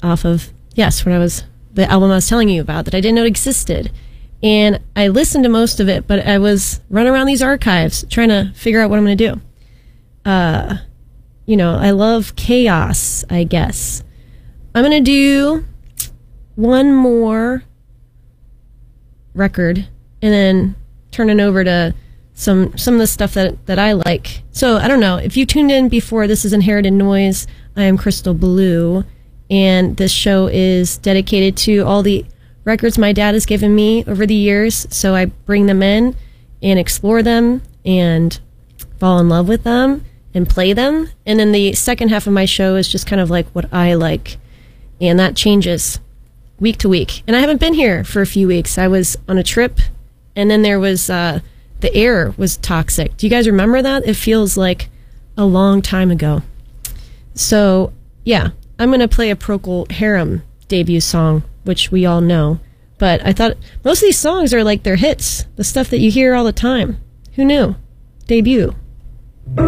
off of, yes, the album I was telling you about that I didn't know existed. And I listened to most of it, but I was running around these archives trying to figure out what I'm going to do. I love chaos, I guess. I'm going to do one more record and then turn it over to some of the stuff that I like. So, I don't know. If you tuned in before, this is Inherited Noise. I am Crystal Blue. And this show is dedicated to all the records my dad has given me over the years. So I bring them in and explore them and fall in love with them and play them. And then the second half of my show is just kind of like what I like. And that changes week to week. And I haven't been here for a few weeks. I was on a trip, and then there was the air was toxic. Do you guys remember that? It feels like a long time ago. So, yeah. I'm going to play a Procol Harum debut song, which we all know. But I thought most of these songs are like their hits, the stuff that you hear all the time. Who knew? Debut.